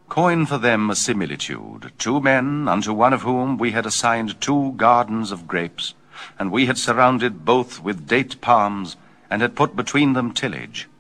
Coin for them a similitude. 2 men, unto one of whom we had assigned 2 gardens of grapes, and we had surrounded both with date palms, and had put between them tillage.